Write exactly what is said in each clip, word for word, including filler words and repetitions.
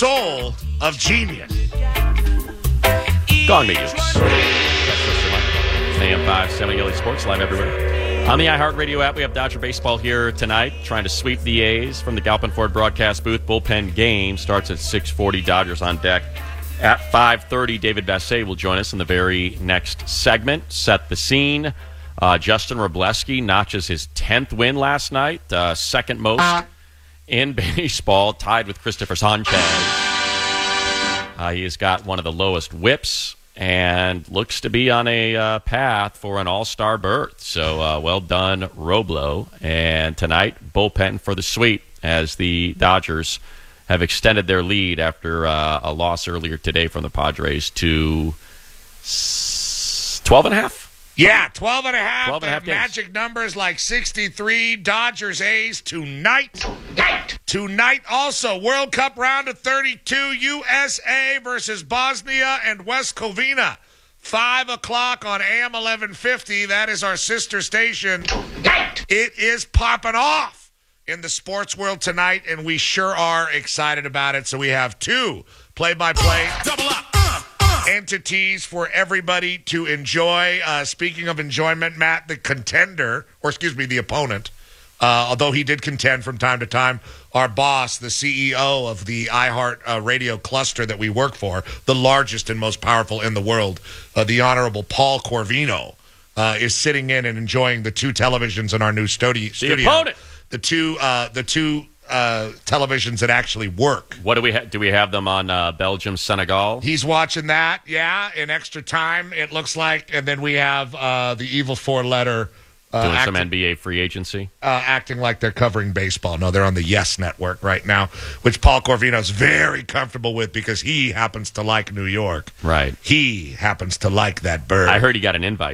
soul of genius. Gong to Ukes. A M five seventy L A Sports, live everywhere. On the iHeartRadio app, we have Dodger baseball here tonight, trying to sweep the A's from the Galpin Ford broadcast booth. Bullpen game starts at six forty. Dodgers on deck at five thirty. David Vassegh will join us in the very next segment. Set the scene. Uh, Justin Wrobleski notches his tenth win last night, uh, second most in baseball, tied with Christopher Sanchez. Uh, he has got one of the lowest whips and looks to be on a uh, path for an all-star berth. So uh, well done, Roblo. And tonight, bullpen for the sweep as the Dodgers have extended their lead after uh, a loss earlier today from the Padres to twelve and a half. Yeah, twelve and a half. twelve and a half games. Magic numbers like sixty-three. Dodgers A's tonight. Tonight. Tonight also, World Cup round of thirty-two. U S A versus Bosnia and Herzegovina. five o'clock on A M eleven fifty. That is our sister station. Tonight. It is popping off in the sports world tonight, and we sure are excited about it. So we have two play-by-play. Double up. Entities for everybody to enjoy. Uh, speaking of enjoyment, Matt, the contender, or excuse me, the opponent, uh, although he did contend from time to time, our boss, the C E O of the iHeart uh, radio cluster that we work for, the largest and most powerful in the world, uh, the Honorable Paul Corvino, uh, is sitting in and enjoying the two televisions in our new studi- studio. The opponent. The two, uh, the two uh, televisions that actually work. What do we ha- do? We have them on uh, Belgium, Senegal. He's watching that, yeah, in extra time, it looks like. And then we have uh, the evil four-letter. Uh, Doing acting, some N B A free agency. Uh, acting like they're covering baseball. No, they're on the Yes Network right now, which Paul Corvino's very comfortable with because he happens to like New York. Right. He happens to like that bird. I heard he got an invite.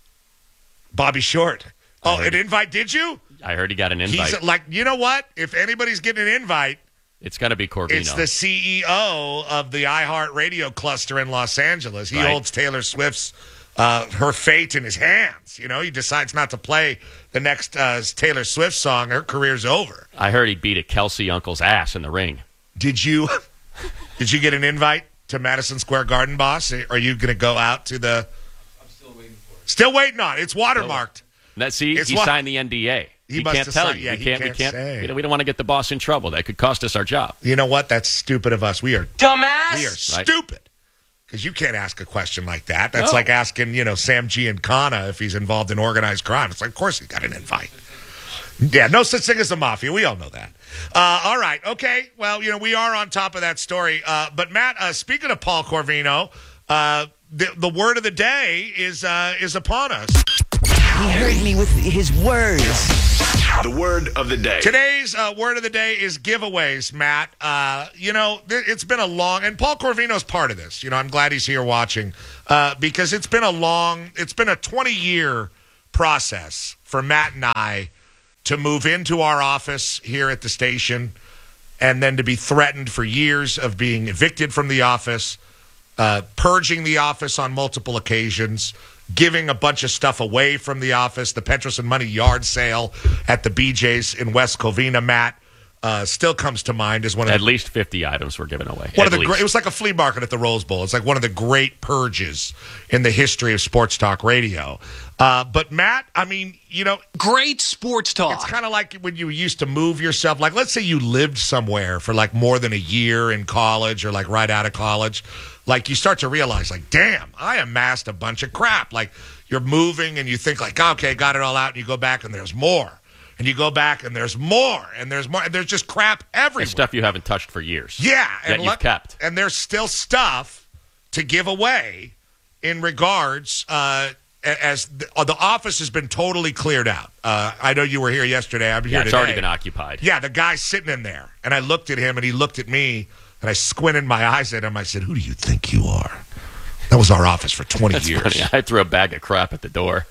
Bobby Short. Oh, an invite, did you? I heard he got an invite. He's like, you know what? If anybody's getting an invite, it's got to be Corvino. It's the C E O of the iHeart radio cluster in Los Angeles. He right. holds Taylor Swift's, uh, her fate in his hands. You know, he decides not to play the next uh, Taylor Swift song. Her career's over. I heard he beat a Kelsey uncle's ass in the ring. Did you, did you get an invite to Madison Square Garden, boss? Are you going to go out to the... I'm still waiting for it. Still waiting on it. It's watermarked. That, see, It's he wa- signed the N D A. He He must can't have tell signed- you. yeah, we he can't. can't we can't. say. We don't, we don't want to get the boss in trouble. That could cost us our job. You know what? That's stupid of us. We are Dumbass! We are Right. stupid. Because you can't ask a question like that. That's No. like asking, you know, Sam Giancana if he's involved in organized crime. It's like, of course he got an invite. Yeah, no such thing as the mafia. We all know that. Uh, all right. Okay. Well, you know, we are on top of that story. Uh, but, Matt, uh, speaking of Paul Corvino, uh, the, the word of the day is uh, is upon us. He heard me with his words. The word of the day. Today's uh, word of the day is giveaways, Matt. Uh, you know, th- it's been a long, and Paul Corvino's part of this. You know, I'm glad he's here watching uh, because it's been a long, it's been a twenty-year process for Matt and I to move into our office here at the station and then to be threatened for years of being evicted from the office, uh, purging the office on multiple occasions, giving a bunch of stuff away from the office, the Petros and Money yard sale at the B J's in West Covina, Matt, uh, still comes to mind as one of At the, least fifty items were given away. one At of the least. great, it was like a flea market at the Rose Bowl. It's like one of the great purges in the history of sports talk radio. Uh, but Matt, I mean, you know, Great sports talk. it's kind of like when you used to move yourself. Like, let's say you lived somewhere for like more than a year in college or like right out of college. Like, you start to realize, like, damn, I amassed a bunch of crap. Like, you're moving and you think, like, okay, got it all out. And you go back and there's more. And you go back and there's more. And there's more. And there's just crap everywhere. And stuff you haven't touched for years. Yeah. That and you've kept. And there's still stuff to give away in regards, uh, as the, uh, the office has been totally cleared out. Uh, I know you were here yesterday. I'm here Yeah, it's today. already been occupied. Yeah, the guy's sitting in there. And I looked at him and he looked at me and I squinted my eyes at him. I said, who do you think you are? That was our office for twenty That's years. funny. I threw a bag of crap at the door.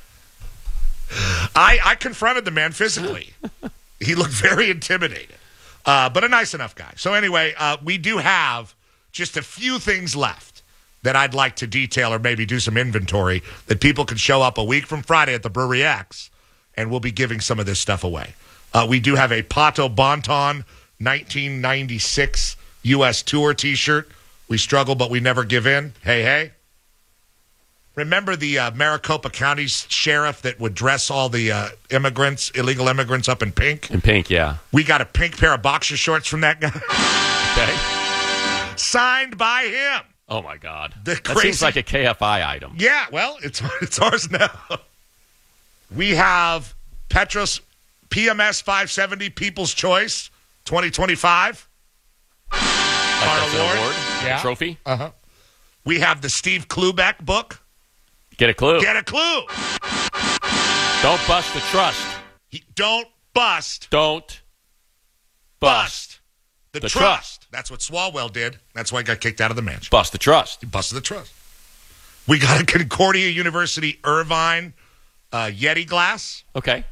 I, I confronted the man physically. He looked very intimidated, uh, but a nice enough guy. So anyway, uh, we do have just a few things left that I'd like to detail or maybe do some inventory that people can show up a week from Friday at the Brewery X, and we'll be giving some of this stuff away. Uh, we do have a Pato Bonton nineteen ninety-six U S Tour T-shirt. We struggle, but we never give in. Hey, hey. Remember the uh, Maricopa County sheriff that would dress all the uh, immigrants, illegal immigrants, up in pink? In pink, yeah. We got a pink pair of boxer shorts from that guy. Okay. Signed by him. Oh, my God. The that crazy- seems like a K F I item. Yeah, well, it's it's ours now. We have Petros P M S five seventy People's Choice twenty twenty-five. Like Our that's an award. award? Yeah. A trophy? Uh-huh. We have the Steve Klubeck book. Get a clue. Get a clue. Don't bust the trust. He, don't bust. Don't bust. The, The trust. trust. That's what Swalwell did. That's why he got kicked out of the mansion. Bust the trust. He busted the trust. We got a Concordia University Irvine uh, Yeti glass. Okay.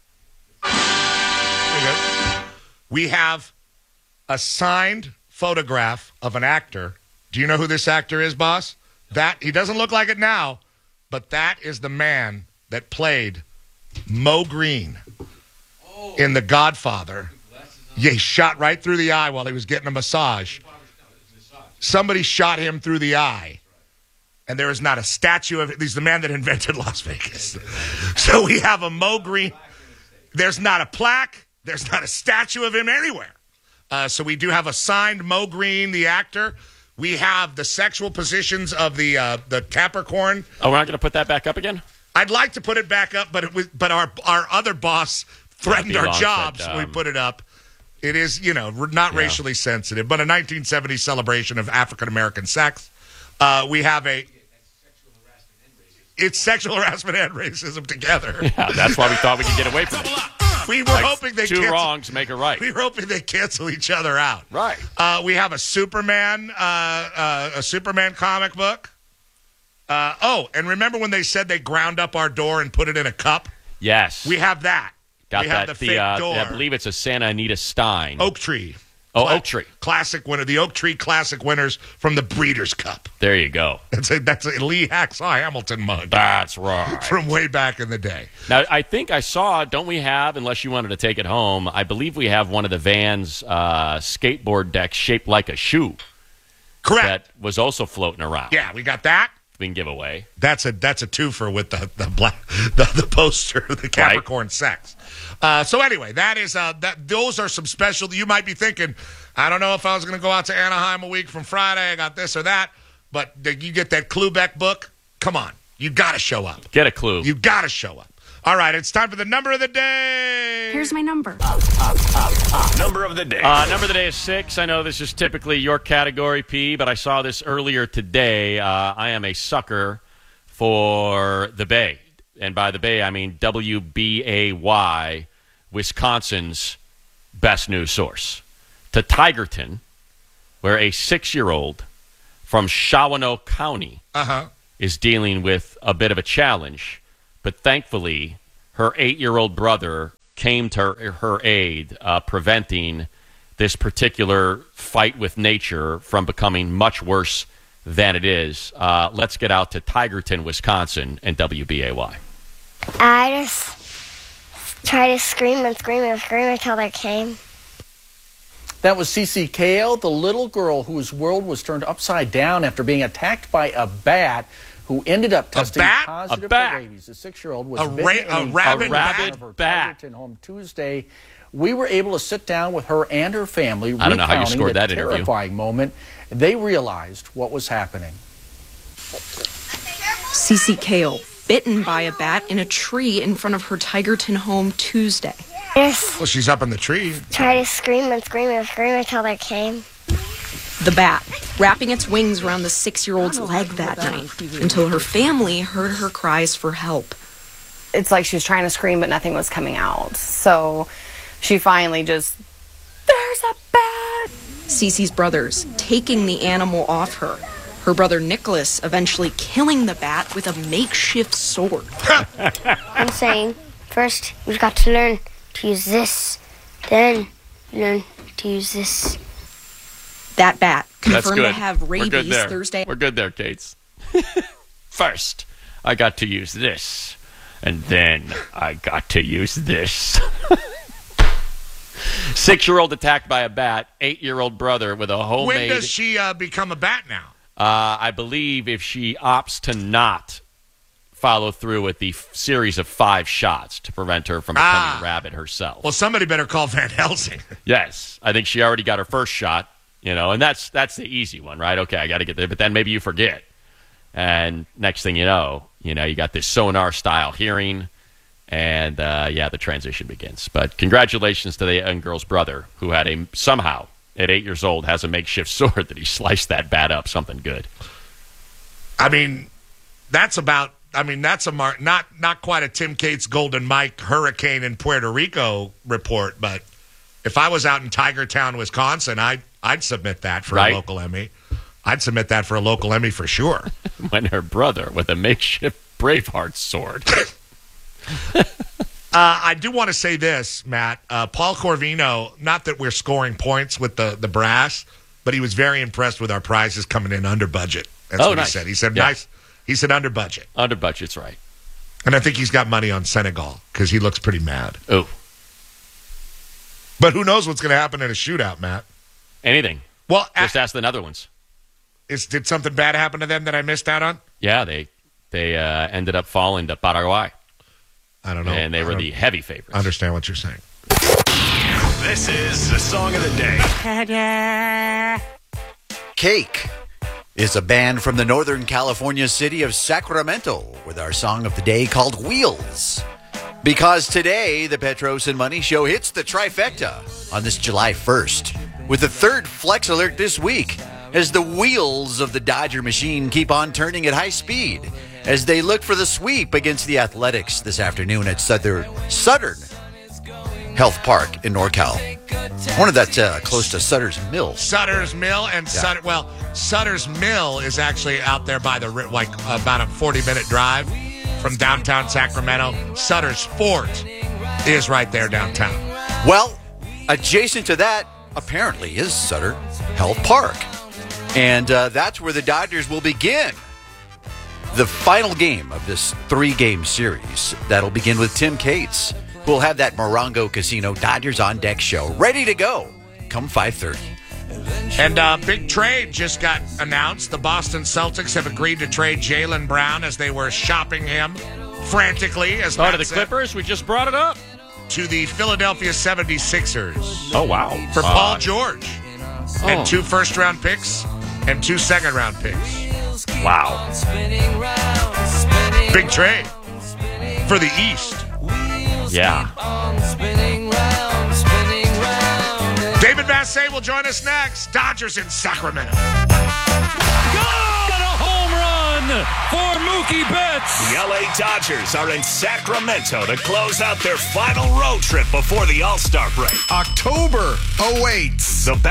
Pretty good. We have a signed photograph of an actor. Do you know who this actor is, boss? That he doesn't look like it now, but that is the man that played Mo Green in The Godfather. Yeah, he shot right through the eye while he was getting a massage. Somebody shot him through the eye. And there is not a statue of it. He's the man that invented Las Vegas. So we have a Mo Green. There's not a plaque. There's not a statue of him anywhere. Uh, so we do have a signed Mo Green, the actor. We have the sexual positions of the uh, the Capricorn. Oh, we're not going to put that back up again? I'd like to put it back up, but it was, but our our other boss threatened our Belongs jobs at, when we um, put it up. It is, you know, not Yeah. racially sensitive, but a nineteen seventies celebration of African American sex. Uh, we have a. It's sexual harassment and racism together. Yeah, that's why we thought we could get away from it. We were Like, hoping they two cancel, wrongs make a right. We were hoping they cancel each other out. Right. Uh, we have a Superman, uh, uh, a Superman comic book. Uh, oh, and remember when they said they ground up our door and put it in a cup? Yes. We have that. Got we that. have the, the fake uh, door. I believe it's a Santa Anita Stein. Oak Tree. Oh, Cla- Oak Tree. Classic winner. The Oak Tree Classic winners from the Breeders' Cup. There you go. That's a, that's a Lee Hacksaw Hamilton mug That's right. from way back in the day. Now, I think I saw, don't we have, unless you wanted to take it home, I believe we have one of the Vans uh, skateboard decks shaped like a shoe Correct. that was also floating around. Yeah, we got that. We can give away. That's a that's a twofer with the the black the, the poster, the Capricorn sex. Uh, so anyway, that is uh, that. Those are some special. You might be thinking, I don't know if I was going to go out to Anaheim a week from Friday. I got this or that, but you get that Klubeck book. Come on, you got to show up. Get a clue. You got to show up. All right, it's time for the number of the day. Here's my number. Number of the day. Uh, number of the day is six. I know this is typically your category, P, but I saw this earlier today. Uh, I am a sucker for the Bay. And by the Bay, I mean W B A Y, Wisconsin's best news source. To Tigerton, where a six-year-old from Shawanoe County Uh-huh. is dealing with a bit of a challenge. But thankfully, her eight-year-old brother came to her, her aid, uh, preventing this particular fight with nature from becoming much worse than it is. Uh, let's get out to Tigerton, Wisconsin, and W B A Y. I just tried to scream and scream and scream until they came. That was Cece Kale, the little girl whose world was turned upside down after being attacked by a bat, who ended up testing bat? positive A bat? for rabies. The six-year-old was A bitten ra- in a rabid A rabid of her bat. Tigerton home Tuesday. We were able to sit down with her and her family, I don't know how you recounting scored the that interview. terrifying moment. They realized what was happening. Cece Kale, bitten by a bat in a tree in front of her Tigerton home Tuesday. Just Well, she's up in the tree. tried to scream and scream and scream until they came. The bat, wrapping its wings around the six-year-old's leg that night until her family heard her cries for help. It's like she was trying to scream, but nothing was coming out. So she finally just, there's a bat! Cece's brothers taking the animal off her. Her brother Nicholas eventually killing the bat with a makeshift sword. I'm saying, first you've got to learn to use this, then learn to use this. That bat, That's confirmed good. to have We're good rabies there. Thursday. We're good there, Kates. First, I got to use this. And then I got to use this. Six-year-old attacked by a bat, eight-year-old brother with a homemade... When does she uh, become a bat now? Uh, I believe if she opts to not follow through with the f- series of five shots to prevent her from becoming Ah. a rabbit herself. Well, somebody better call Van Helsing. Yes, I think she already got her first shot, you know, and that's that's the easy one, right? Okay, I got to get there, but then maybe you forget. And next thing you know, you know, you got this sonar-style hearing, and, uh, yeah, the transition begins. But congratulations to the young girl's brother, who had a somehow, at eight years old, has a makeshift sword that he sliced that bat up something good. I mean, that's about, I mean, that's a mar- not not quite a Tim Cates Golden Mike hurricane in Puerto Rico report, but if I was out in Tiger Town, Wisconsin, I'd, I'd submit that for Right. a local Emmy. I'd submit that for a local Emmy for sure. When her brother, with a makeshift Braveheart sword. Uh, I do want to say this, Matt. Uh, Paul Corvino, not that we're scoring points with the, the brass, but he was very impressed with our prizes coming in under budget. That's Oh, what nice. he said. He said, Yeah. nice. He said under budget. Under budget's right. And I think he's got money on Senegal because he looks pretty mad. Oh, But who knows what's going to happen in a shootout, Matt? anything. Well, Just a- ask the Netherlands. is, did something bad happen to them that I missed out on? Yeah, they they uh, ended up falling to Paraguay, I don't know. and they I were don't the heavy favorites. understand what you're saying. This is the song of the day. Cake is a band from the Northern California city of Sacramento with our song of the day called Wheels. Because today, the Petros and Money Show hits the trifecta on this July first with the third Flex Alert this week as the wheels of the Dodger machine keep on turning at high speed as they look for the sweep against the Athletics this afternoon at Southern, Southern Health Park in NorCal. I wonder if that's uh, close to Sutter's Mill. Sutter's Mill and Sutter. Well, Sutter's Mill is actually out there by the ri- like about a forty-minute drive from downtown Sacramento. Sutter's Fort is right there downtown. Well, adjacent to that, apparently, is Sutter Health Park. And uh, that's where the Dodgers will begin the final game of this three-game series. That'll begin with Tim Cates, who will have that Morongo Casino Dodgers on Deck show ready to go come five thirty. And uh, big trade just got announced. The Boston Celtics have agreed to trade Jaylen Brown as they were shopping him frantically. As Thought Matt of the said, Clippers? We just brought it up. to the Philadelphia seventy-sixers Oh, wow. for Uh, Paul George oh. and two first-round picks and two second-round picks. Wow. Big trade for the East. Yeah. David Vassay will join us next. Dodgers in Sacramento. Got a home run for Mookie Betts. The L A Dodgers are in Sacramento to close out their final road trip before the All-Star break. October awaits. The